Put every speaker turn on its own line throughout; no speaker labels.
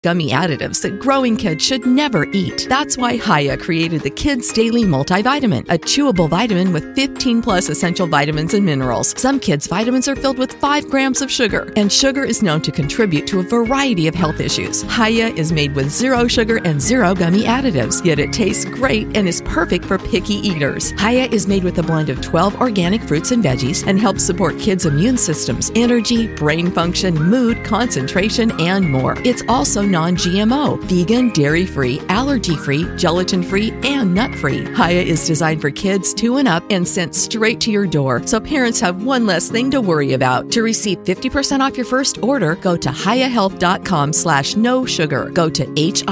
gummy additives that growing kids should never eat. That's why Hiya created the Kids Daily Multivitamin, a chewable vitamin with 15 plus essential vitamins and minerals. Some kids' vitamins are filled with 5 grams of sugar, and sugar is known to contribute to a variety of health issues. Hiya is made with 0 sugar and 0 gummy additives, yet it tastes great and is perfect for picky eaters. Hiya is made with a blend of 12 organic fruits and veggies and helps support kids' immune systems, energy, brain function, mood, concentration, and more. It's also non-GMO, vegan, dairy-free, allergy-free, gelatin-free, and nut-free. Hiya is designed for kids 2 and up and sent straight to your door, so parents have one less thing to worry about. To receive 50% off your first order, go to hiyahealth.com/no sugar. Go to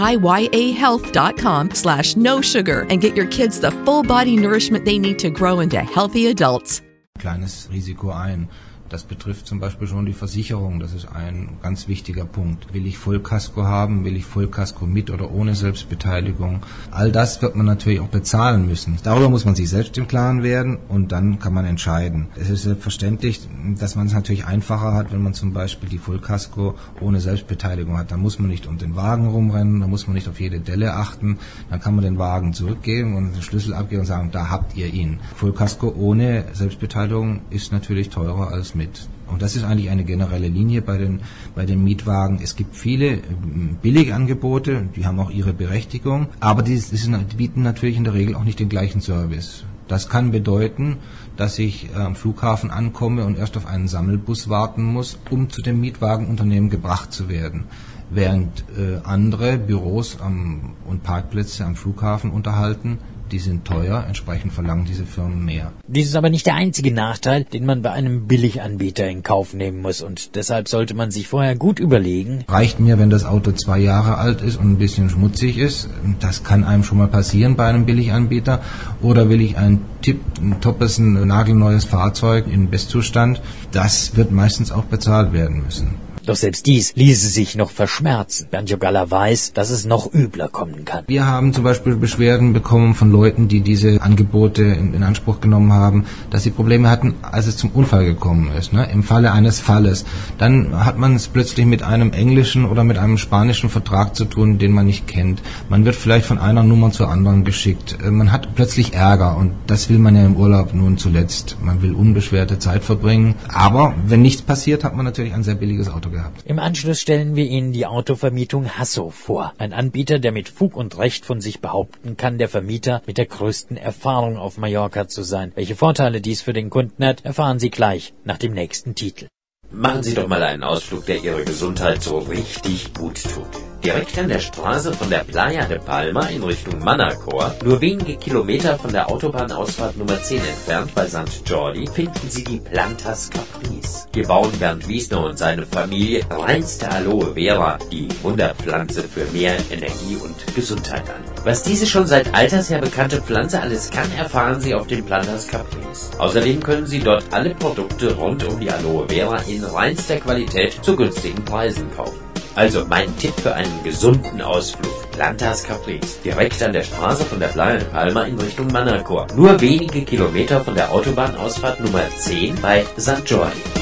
hiyahealth.com/no sugar and get your kids the full body nourishment they need to grow into healthy adults.
Kleines Risiko ein. Das betrifft zum Beispiel schon die Versicherung. Das ist ein ganz wichtiger Punkt. Will ich Vollkasko haben? Will ich Vollkasko mit oder ohne Selbstbeteiligung? All das wird man natürlich auch bezahlen müssen. Darüber muss man sich selbst im Klaren werden und dann kann man entscheiden. Es ist selbstverständlich, dass man es natürlich einfacher hat, wenn man zum Beispiel die Vollkasko ohne Selbstbeteiligung hat. Dann muss man nicht um den Wagen rumrennen, dann muss man nicht auf jede Delle achten. Dann kann man den Wagen zurückgeben und den Schlüssel abgeben und sagen, da habt ihr ihn. Vollkasko ohne Selbstbeteiligung ist natürlich teurer als mit. Und das ist eigentlich eine generelle Linie bei den Mietwagen. Es gibt viele Billigangebote, die haben auch ihre Berechtigung, aber die bieten natürlich in der Regel auch nicht den gleichen Service. Das kann bedeuten, dass ich am Flughafen ankomme und erst auf einen Sammelbus warten muss, um zu dem Mietwagenunternehmen gebracht zu werden. Während andere Büros und Parkplätze am Flughafen unterhalten, die sind teuer, entsprechend verlangen diese Firmen mehr.
Dies ist aber nicht der einzige Nachteil, den man bei einem Billiganbieter in Kauf nehmen muss und deshalb sollte man sich vorher gut überlegen.
Reicht mir, wenn das Auto 2 Jahre alt ist und ein bisschen schmutzig ist, das kann einem schon mal passieren bei einem Billiganbieter, oder will ich ein toppes, nagelneues Fahrzeug in Bestzustand, das wird meistens auch bezahlt werden müssen.
Doch selbst dies ließe sich noch verschmerzen. Bernd Jogalla weiß, dass es noch übler kommen kann.
Wir haben zum Beispiel Beschwerden bekommen von Leuten, die diese Angebote in Anspruch genommen haben, dass sie Probleme hatten, als es zum Unfall gekommen ist. Im Falle eines Falles. Dann hat man es plötzlich mit einem englischen oder mit einem spanischen Vertrag zu tun, den man nicht kennt. Man wird vielleicht von einer Nummer zur anderen geschickt. Man hat plötzlich Ärger und das will man ja im Urlaub nun zuletzt. Man will unbeschwerte Zeit verbringen. Aber wenn nichts passiert, hat man natürlich ein sehr billiges Auto gehabt.
Im Anschluss stellen wir Ihnen die Autovermietung Hasso vor. Ein Anbieter, der mit Fug und Recht von sich behaupten kann, der Vermieter mit der größten Erfahrung auf Mallorca zu sein. Welche Vorteile dies für den Kunden hat, erfahren Sie gleich nach dem nächsten Titel.
Machen Sie doch mal einen Ausflug, der Ihre Gesundheit so richtig gut tut. Direkt an der Straße von der Playa de Palma in Richtung Manacor, nur wenige Kilometer von der Autobahnausfahrt Nummer 10 entfernt bei St. Jordi, finden Sie die Plantas Caprice. Hier bauen Bernd Wiesner und seine Familie reinste Aloe Vera, die Wunderpflanze für mehr Energie und Gesundheit an. Was diese schon seit alters her bekannte Pflanze alles kann, erfahren Sie auf den Plantas Caprice. Außerdem können Sie dort alle Produkte rund um die Aloe Vera in reinster Qualität zu günstigen Preisen kaufen. Also mein Tipp für einen gesunden Ausflug: Plantas Caprice, direkt an der Straße von der Playa de Palma in Richtung Manacor, nur wenige Kilometer von der Autobahnausfahrt Nummer 10 bei St. Jordi.